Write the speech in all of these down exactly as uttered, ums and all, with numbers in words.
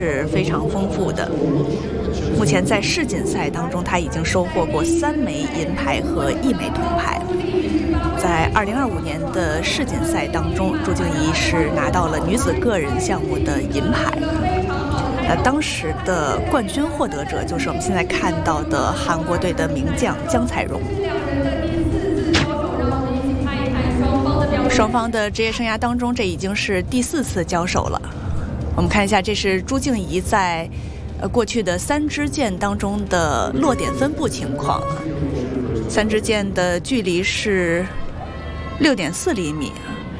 是非常丰富的。目前在世锦赛当中，他已经收获过三枚银牌和一枚铜牌。在二零二五年的世锦赛当中，朱静怡是拿到了女子个人项目的银牌。呃，当时的冠军获得者就是我们现在看到的韩国队的名将姜彩荣。双方的职业生涯当中，这已经是第四次交手了。我们看一下，这是朱静怡在呃过去的三支箭当中的落点分布情况。三支箭的距离是六点四厘米。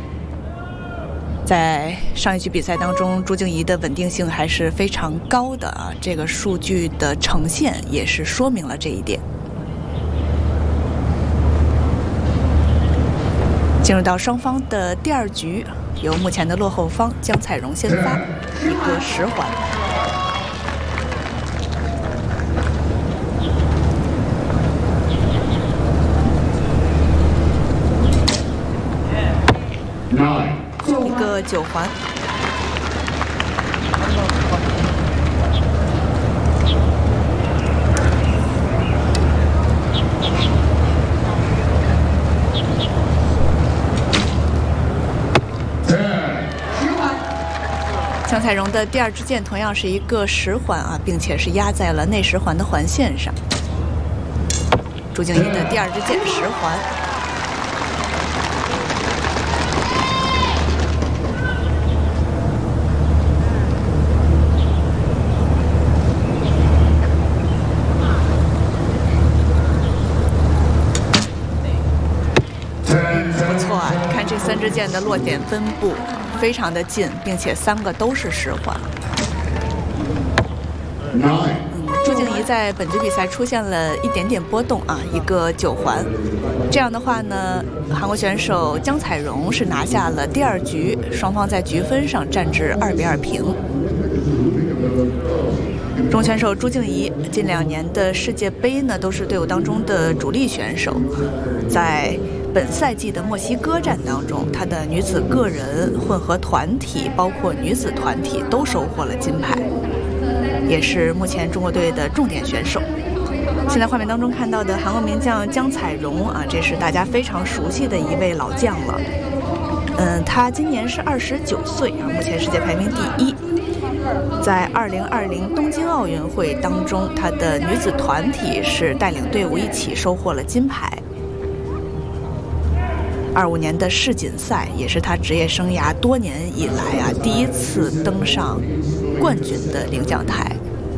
在上一局比赛当中，朱静怡的稳定性还是非常高的啊，这个数据的呈现也是说明了这一点。进入到双方的第二局，由目前的落后方姜彩荣先发，一个十环。一个九环。姜彩荣的第二支箭同样是一个十环啊，并且是压在了内十环的环线上。朱静怡的第二支箭十环。不错啊，你看这三支箭的落点分布非常的近，并且三个都是十环。嗯，朱静怡在本局比赛出现了一点点波动啊，一个九环。这样的话呢，韩国选手姜彩荣是拿下了第二局，双方在局分上战至二比二平。中选手朱静怡近两年的世界杯呢，都是队伍当中的主力选手，在本赛季的墨西哥站当中，她的女子个人、混合团体，包括女子团体都收获了金牌，也是目前中国队的重点选手。现在画面当中看到的韩国名将姜彩荣啊，这是大家非常熟悉的一位老将了。嗯，她今年是二十九岁啊，目前世界排名第一。在二零二零东京奥运会当中，她的女子团体是带领队伍一起收获了金牌。二五年的世锦赛也是他职业生涯多年以来啊第一次登上冠军的领奖台。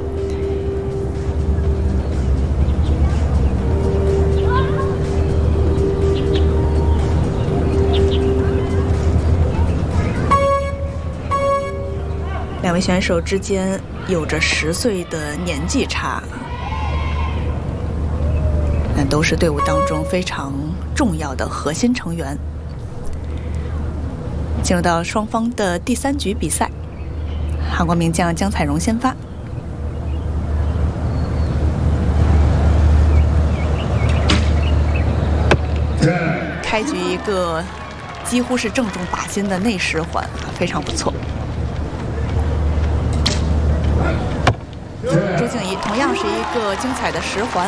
两位选手之间有着十岁的年纪差，但都是队伍当中非常重要的核心成员。进入到双方的第三局比赛，韩国名将姜彩荣先发。开局一个几乎是正中靶心的内十环，非常不错。朱静怡同样是一个精彩的十环。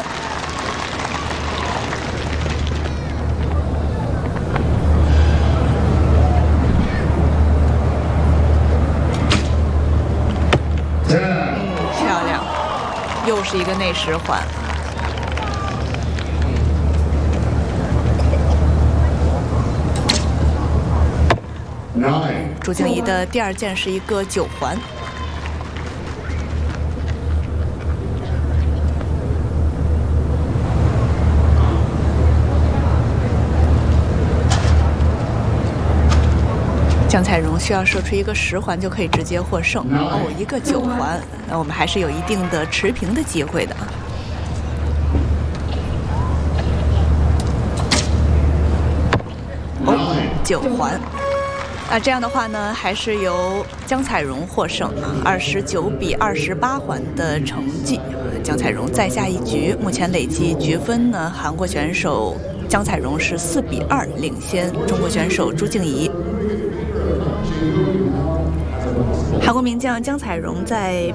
漂亮，又是一个内十环。朱静怡的第二箭是一个九环。姜彩荣需要射出一个十环就可以直接获胜哦，一个九环，那我们还是有一定的持平的机会的。哦，九环，那这样的话呢，还是由姜彩荣获胜啊，二十九比二十八环的成绩，姜彩荣再下一局，目前累计局分呢，韩国选手姜彩荣是四比二领先中国选手朱静怡。 韩国名将姜彩荣在